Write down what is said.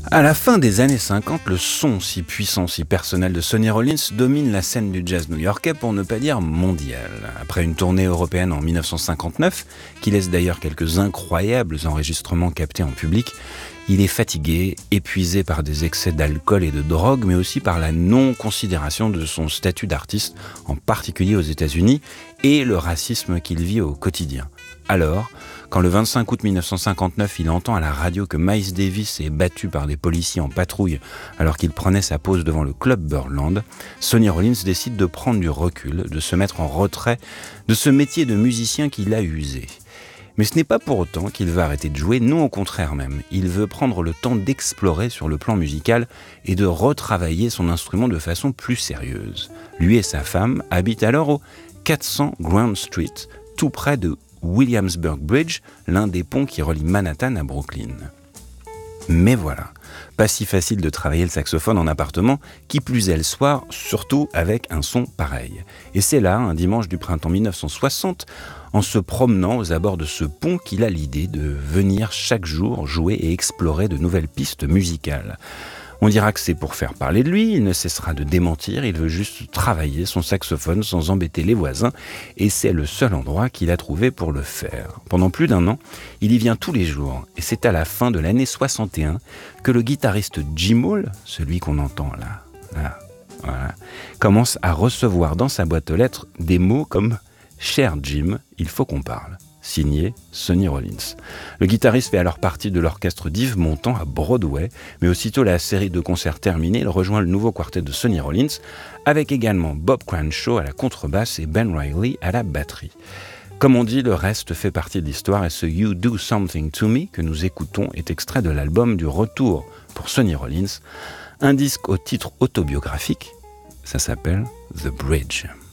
À la fin des années 50, le son si puissant, si personnel de Sonny Rollins domine la scène du jazz new-yorkais, pour ne pas dire mondial. Après une tournée européenne en 1959, qui laisse d'ailleurs quelques incroyables enregistrements captés en public, il est fatigué, épuisé par des excès d'alcool et de drogue, mais aussi par la non-considération de son statut d'artiste, en particulier aux États-Unis, et le racisme qu'il vit au quotidien. Alors, quand le 25 août 1959, il entend à la radio que Miles Davis est battu par des policiers en patrouille alors qu'il prenait sa pause devant le club Birdland, Sonny Rollins décide de prendre du recul, de se mettre en retrait de ce métier de musicien qu'il a usé. Mais ce n'est pas pour autant qu'il va arrêter de jouer, non au contraire même. Il veut prendre le temps d'explorer sur le plan musical et de retravailler son instrument de façon plus sérieuse. Lui et sa femme habitent alors au 400 Grand Street, tout près de Williamsburg Bridge, l'un des ponts qui relie Manhattan à Brooklyn. Mais voilà, pas si facile de travailler le saxophone en appartement, qui plus est le soir, surtout avec un son pareil. Et c'est là, un dimanche du printemps 1960, en se promenant aux abords de ce pont, qu'il a l'idée de venir chaque jour jouer et explorer de nouvelles pistes musicales. On dira que c'est pour faire parler de lui, il ne cessera de démentir, il veut juste travailler son saxophone sans embêter les voisins, et c'est le seul endroit qu'il a trouvé pour le faire. Pendant plus d'1 an, il y vient tous les jours, et c'est à la fin de l'année 61 que le guitariste Jim Hall, celui qu'on entend là, voilà, commence à recevoir dans sa boîte aux lettres des mots comme « Cher Jim, il faut qu'on parle ». Signé Sonny Rollins. Le guitariste fait alors partie de l'orchestre d'Yves Montand à Broadway, mais aussitôt la série de concerts terminée, il rejoint le nouveau quartet de Sonny Rollins, avec également Bob Cranshaw à la contrebasse et Ben Riley à la batterie. Comme on dit, le reste fait partie de l'histoire, et ce You Do Something to Me que nous écoutons est extrait de l'album du retour pour Sonny Rollins, un disque au titre autobiographique, ça s'appelle The Bridge.